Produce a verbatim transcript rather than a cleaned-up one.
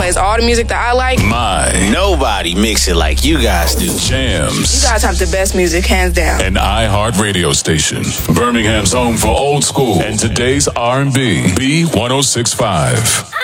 plays all the music that I like. My. Nobody mix it like you guys do. Jams. You guys have the best music, hands down. An iHeart radio station. Birmingham's home for old school and today's R and B. B one oh six point five.